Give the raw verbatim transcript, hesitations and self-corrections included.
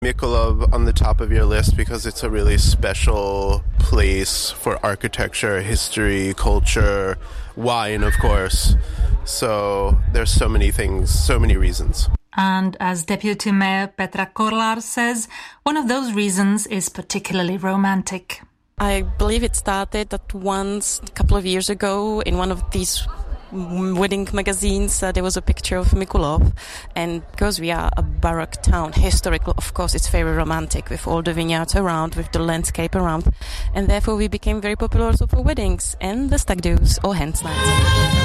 Mikulov on the top of your list because it's a really special place for architecture, history, culture, wine, of course. So there's so many things, so many reasons. And as Deputy Mayor Petra Korlar says, one of those reasons is particularly romantic. I believe it started that once, a couple of years ago, in one of these wedding magazines, uh, there was a picture of Mikulov, and because we are a baroque town, historical, of course it's very romantic with all the vineyards around, with the landscape around, and therefore we became very popular also for weddings and the stag do's or hen nights.